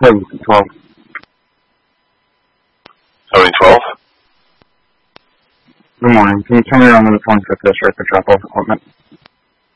12. 7012? Good morning. Can you turn me around to the 25th District Metropolis Department?